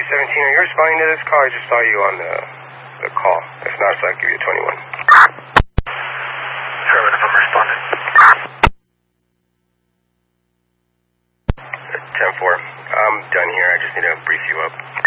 17, are you responding to this call? I just saw you on the call. If not, so I'll give you a 21. Affirmative, I'm responding. 10-4. I'm done here. I just need to brief you up.